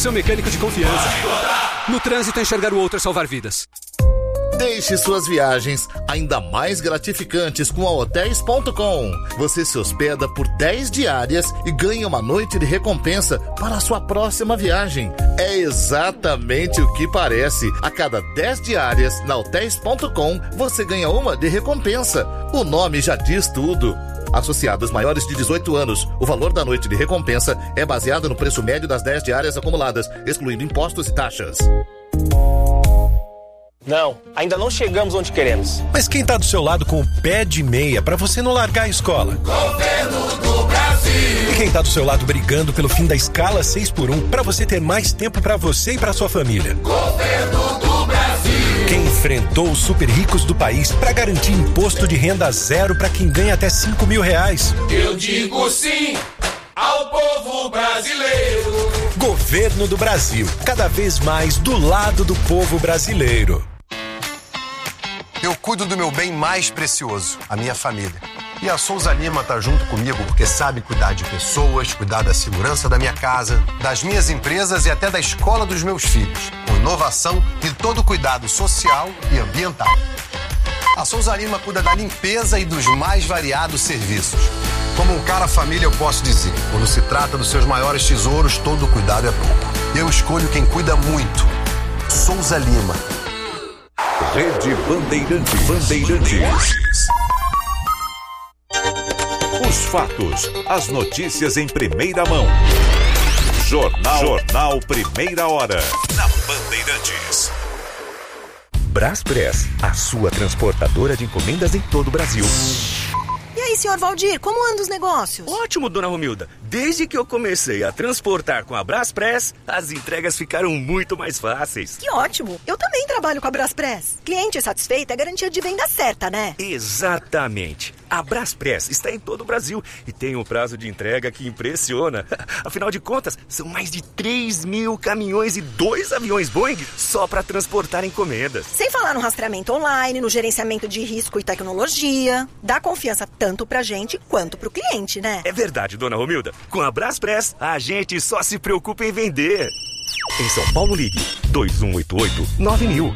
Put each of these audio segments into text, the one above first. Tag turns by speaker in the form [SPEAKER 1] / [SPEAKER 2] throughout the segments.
[SPEAKER 1] seu mecânico de confiança. No trânsito, enxergar o outro é salvar vidas.
[SPEAKER 2] Deixe suas viagens ainda mais gratificantes com a Hotels.com. Você se hospeda por 10 diárias e ganha uma noite de recompensa para a sua próxima viagem. É exatamente o que parece. A cada 10 diárias na Hotels.com, você ganha uma de recompensa. O nome já diz tudo. Associados maiores de 18 anos, o valor da noite de recompensa é baseado no preço médio das 10 diárias acumuladas, excluindo impostos e taxas.
[SPEAKER 3] Não, ainda não chegamos onde queremos.
[SPEAKER 4] Mas quem tá do seu lado com o pé de meia pra você não largar a escola?
[SPEAKER 5] Governo do Brasil.
[SPEAKER 4] E quem tá do seu lado brigando pelo fim da escala 6x1 pra você ter mais tempo pra você e pra sua família?
[SPEAKER 5] Governo do Brasil.
[SPEAKER 4] Quem enfrentou os super ricos do país pra garantir imposto de renda zero pra quem ganha até R$5.000?
[SPEAKER 5] Eu digo sim ao povo brasileiro.
[SPEAKER 4] Governo do Brasil, cada vez mais do lado do povo brasileiro.
[SPEAKER 6] Eu cuido do meu bem mais precioso, a minha família. E a Souza Lima tá junto comigo porque sabe cuidar de pessoas, cuidar da segurança da minha casa, das minhas empresas e até da escola dos meus filhos, com inovação e todo cuidado social e ambiental. A Souza Lima cuida da limpeza e dos mais variados serviços. Como um cara família, eu posso dizer, quando se trata dos seus maiores tesouros, todo cuidado é pouco. Eu escolho quem cuida muito. Souza Lima.
[SPEAKER 7] Rede Bandeirantes. Os fatos, as notícias em primeira mão. Jornal Primeira Hora. Na Bandeirantes.
[SPEAKER 8] Braspress, a sua transportadora de encomendas em todo o Brasil.
[SPEAKER 9] E aí, senhor Valdir, como andam os negócios?
[SPEAKER 10] Ótimo, dona Romilda. Desde que eu comecei a transportar com a Braspress, as entregas ficaram muito mais fáceis.
[SPEAKER 9] Que ótimo. Eu também trabalho com a Braspress. Cliente satisfeito é garantia de venda certa, né?
[SPEAKER 10] Exatamente. A Braspress está em todo o Brasil e tem um prazo de entrega que impressiona. Afinal de contas, são mais de 3.000 caminhões e 2 aviões Boeing só para transportar encomendas.
[SPEAKER 9] Sem falar no rastreamento online, no gerenciamento de risco e tecnologia. Dá confiança tanto pra gente quanto pro cliente, né?
[SPEAKER 10] É verdade, dona Romilda. Com a Braspress, a gente só se preocupa em vender. Em São Paulo, ligue 2188-9000.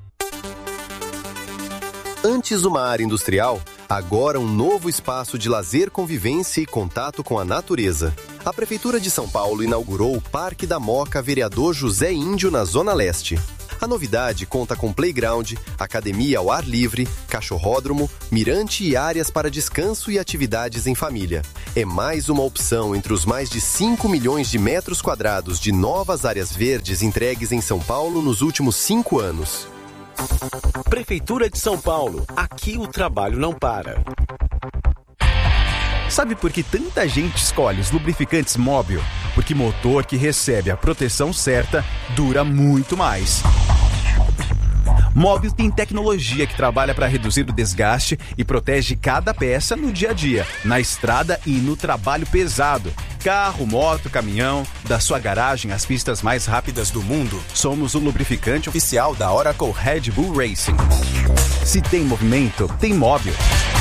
[SPEAKER 11] Antes uma área industrial, agora um novo espaço de lazer, convivência e contato com a natureza. A Prefeitura de São Paulo inaugurou o Parque da Moca Vereador José Índio, na Zona Leste. A novidade conta com playground, academia ao ar livre, cachorródromo, mirante e áreas para descanso e atividades em família. É mais uma opção entre os mais de 5 milhões de metros quadrados de novas áreas verdes entregues em São Paulo nos últimos 5 anos.
[SPEAKER 12] Prefeitura de São Paulo. Aqui o trabalho não para.
[SPEAKER 13] Sabe por que tanta gente escolhe os lubrificantes Móbil? Porque motor que recebe a proteção certa dura muito mais. Móbil tem tecnologia que trabalha para reduzir o desgaste e protege cada peça no dia a dia, na estrada e no trabalho pesado. Carro, moto, caminhão, da sua garagem às pistas mais rápidas do mundo, somos o lubrificante oficial da Oracle Red Bull Racing. Se tem movimento, tem Móbil.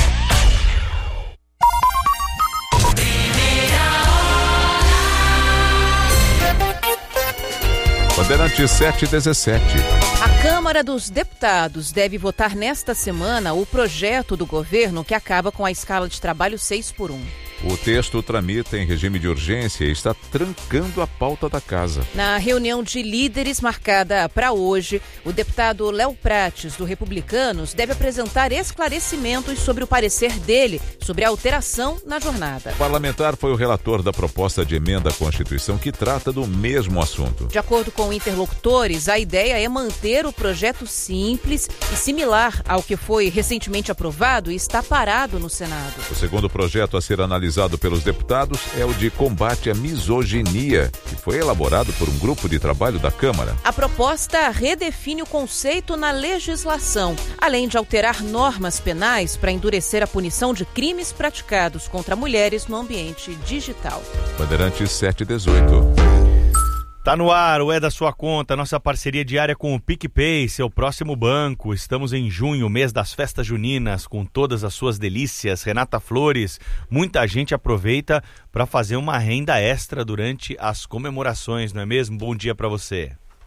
[SPEAKER 7] Bandeirantes 717.
[SPEAKER 14] A Câmara dos Deputados deve votar nesta semana o projeto do governo que acaba com a escala de trabalho 6x1.
[SPEAKER 7] O texto tramita em regime de urgência e está trancando a pauta da casa.
[SPEAKER 14] Na reunião de líderes marcada para hoje, o deputado Léo Prates, do Republicanos, deve apresentar esclarecimentos sobre o parecer dele sobre a alteração na jornada.
[SPEAKER 7] O parlamentar foi o relator da proposta de emenda à Constituição que trata do mesmo assunto.
[SPEAKER 14] De acordo com interlocutores, a ideia é manter o projeto simples e similar ao que foi recentemente aprovado e está parado no Senado.
[SPEAKER 7] O segundo projeto a ser analisado pelos deputados é o de combate à misoginia, que foi elaborado por um grupo de trabalho da Câmara.
[SPEAKER 14] A proposta redefine o conceito na legislação, além de alterar normas penais para endurecer a punição de crimes praticados contra mulheres no ambiente digital.
[SPEAKER 7] Bandeirantes 718.
[SPEAKER 15] Tá no ar, o É da Sua Conta, nossa parceria diária com o PicPay, seu próximo banco. Estamos em junho, mês das festas juninas, com todas as suas delícias. Renata Flores, muita gente aproveita para fazer uma renda extra durante as comemorações, não é mesmo? Bom dia para você.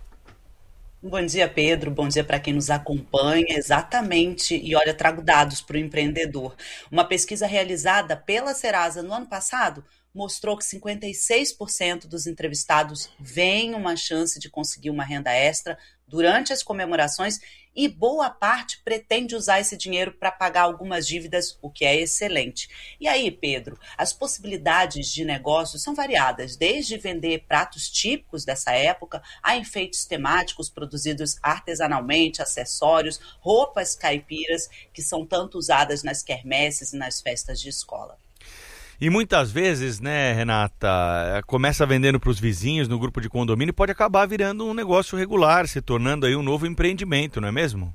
[SPEAKER 16] Bom dia, Pedro. Bom dia para quem nos acompanha. Exatamente. E olha, trago dados para o empreendedor. Uma pesquisa realizada pela Serasa no ano passado mostrou que 56% dos entrevistados veem uma chance de conseguir uma renda extra durante as comemorações e boa parte pretende usar esse dinheiro para pagar algumas dívidas, o que é excelente. E aí, Pedro, as possibilidades de negócio são variadas, desde vender pratos típicos dessa época a enfeites temáticos produzidos artesanalmente, acessórios, roupas caipiras, que são tanto usadas nas quermesses e nas festas de escola.
[SPEAKER 15] E muitas vezes, né, Renata, começa vendendo para os vizinhos no grupo de condomínio e pode acabar virando um negócio regular, se tornando aí um novo empreendimento, não é mesmo?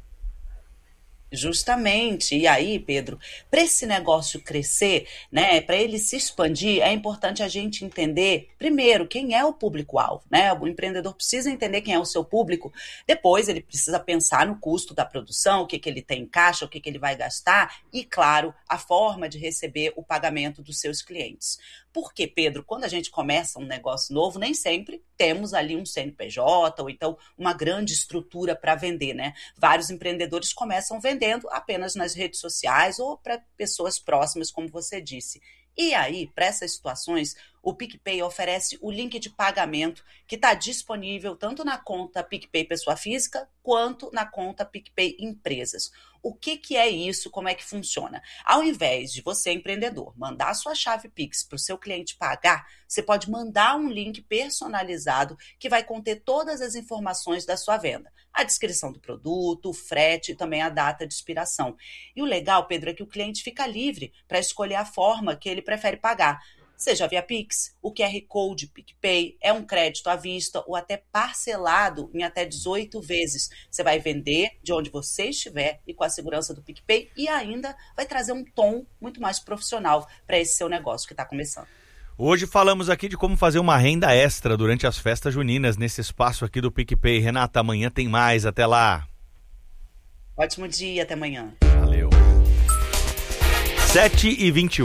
[SPEAKER 16] Justamente. E aí, Pedro, para esse negócio crescer, né, para ele se expandir, é importante a gente entender, primeiro, quem é o público-alvo, né? O empreendedor precisa entender quem é o seu público, depois ele precisa pensar no custo da produção, o que ele tem em caixa, o que ele vai gastar e, claro, a forma de receber o pagamento dos seus clientes. Porque, Pedro, quando a gente começa um negócio novo, nem sempre temos ali um CNPJ ou então uma grande estrutura para vender, né? Vários empreendedores começam vendendo apenas nas redes sociais ou para pessoas próximas, como você disse. E aí, para essas situações, o PicPay oferece o link de pagamento que está disponível tanto na conta PicPay Pessoa Física quanto na conta PicPay Empresas. O que é isso? Como é que funciona? Ao invés de você, empreendedor, mandar sua chave Pix para o seu cliente pagar, você pode mandar um link personalizado que vai conter todas as informações da sua venda. A descrição do produto, o frete e também a data de expiração. E o legal, Pedro, é que o cliente fica livre para escolher a forma que ele prefere pagar. Seja via Pix, o QR Code PicPay, é um crédito à vista ou até parcelado em até 18 vezes. Você vai vender de onde você estiver e com a segurança do PicPay e ainda vai trazer um tom muito mais profissional para esse seu negócio que está começando.
[SPEAKER 15] Hoje falamos aqui de como fazer uma renda extra durante as festas juninas nesse espaço aqui do PicPay. Renata, amanhã tem mais. Até lá.
[SPEAKER 16] Ótimo dia, até amanhã.
[SPEAKER 15] Valeu. 7h21.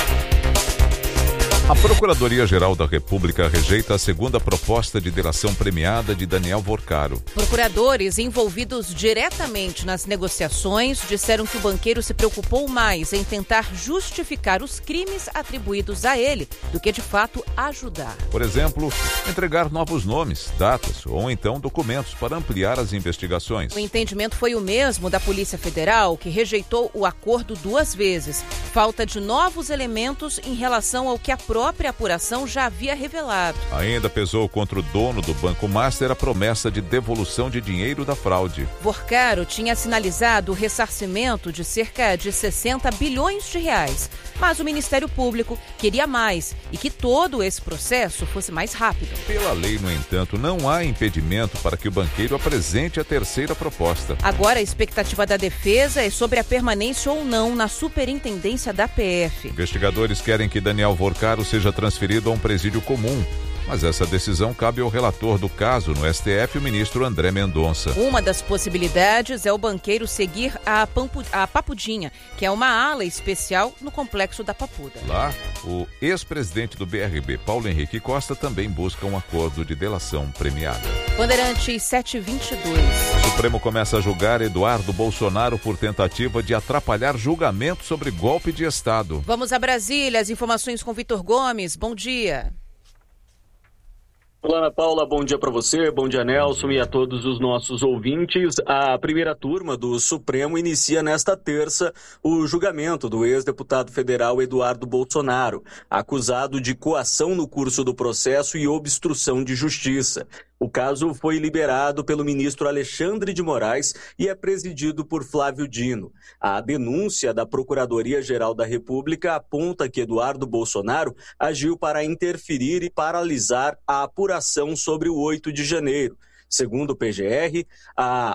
[SPEAKER 7] A Procuradoria-Geral da República rejeita a segunda proposta de delação premiada de Daniel Vorcaro.
[SPEAKER 14] Procuradores envolvidos diretamente nas negociações disseram que o banqueiro se preocupou mais em tentar justificar os crimes atribuídos a ele do que, de fato, ajudar.
[SPEAKER 7] Por exemplo, entregar novos nomes, datas ou então documentos para ampliar as investigações.
[SPEAKER 14] O entendimento foi o mesmo da Polícia Federal, que rejeitou o acordo 2 vezes. Falta de novos elementos em relação ao que a própria apuração já havia revelado.
[SPEAKER 7] Ainda pesou contra o dono do Banco Master a promessa de devolução de dinheiro da fraude.
[SPEAKER 14] Vorcaro tinha sinalizado o ressarcimento de cerca de 60 bilhões de reais, mas o Ministério Público queria mais e que todo esse processo fosse mais rápido.
[SPEAKER 7] Pela lei, no entanto, não há impedimento para que o banqueiro apresente a terceira proposta.
[SPEAKER 14] Agora a expectativa da defesa é sobre a permanência ou não na superintendência da PF.
[SPEAKER 7] Investigadores querem que Daniel Vorcaro seja transferido a um presídio comum, mas essa decisão cabe ao relator do caso no STF, o ministro André Mendonça.
[SPEAKER 14] Uma das possibilidades é o banqueiro seguir a Papudinha, que é uma ala especial no complexo da Papuda.
[SPEAKER 7] Lá, o ex-presidente do BRB, Paulo Henrique Costa, também busca um acordo de delação premiada.
[SPEAKER 14] Bandeirantes 722.
[SPEAKER 7] O Supremo começa a julgar Eduardo Bolsonaro por tentativa de atrapalhar julgamento sobre golpe de Estado.
[SPEAKER 14] Vamos a Brasília, as informações com Vitor Gomes. Bom dia.
[SPEAKER 17] Olá, Ana Paula, bom dia para você, bom dia, Nelson, e a todos os nossos ouvintes. A primeira turma do Supremo inicia nesta terça o julgamento do ex-deputado federal Eduardo Bolsonaro, acusado de coação no curso do processo e obstrução de justiça. O caso foi liberado pelo ministro Alexandre de Moraes e é presidido por Flávio Dino. A denúncia da Procuradoria-Geral da República aponta que Eduardo Bolsonaro agiu para interferir e paralisar a apuração sobre o 8 de janeiro. Segundo o PGR,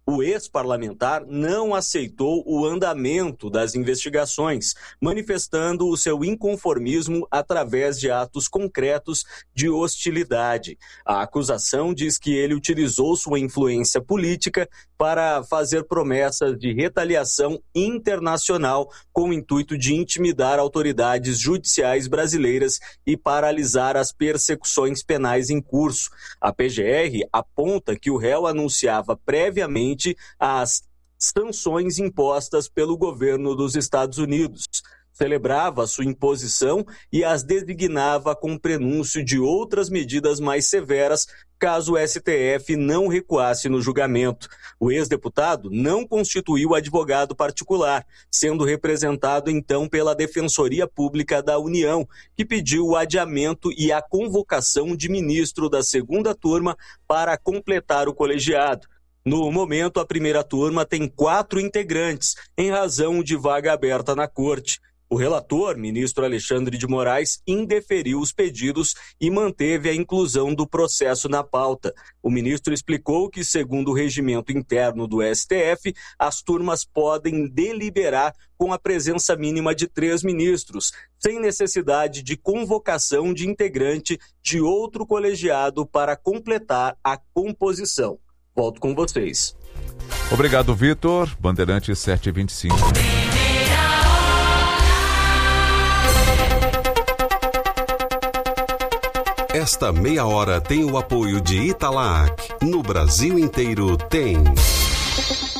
[SPEAKER 17] O ex-parlamentar não aceitou o andamento das investigações, manifestando o seu inconformismo através de atos concretos de hostilidade. A acusação diz que ele utilizou sua influência política para fazer promessas de retaliação internacional com o intuito de intimidar autoridades judiciais brasileiras e paralisar as persecuções penais em curso. A PGR aponta que o réu anunciava previamente as sanções impostas pelo governo dos Estados Unidos, celebrava sua imposição e as designava com prenúncio de outras medidas mais severas caso o STF não recuasse no julgamento. O ex-deputado não constituiu advogado particular, sendo representado então pela Defensoria Pública da União, que pediu o adiamento e a convocação de ministro da segunda turma para completar o colegiado. No momento, a primeira turma tem 4 integrantes, em razão de vaga aberta na corte. O relator, ministro Alexandre de Moraes, indeferiu os pedidos e manteve a inclusão do processo na pauta. O ministro explicou que, segundo o regimento interno do STF, as turmas podem deliberar com a presença mínima de 3 ministros, sem necessidade de convocação de integrante de outro colegiado para completar a composição. Volto com vocês.
[SPEAKER 7] Obrigado, Vitor. Bandeirantes 7h25.
[SPEAKER 18] Esta meia hora tem o apoio de Italac. No Brasil inteiro tem.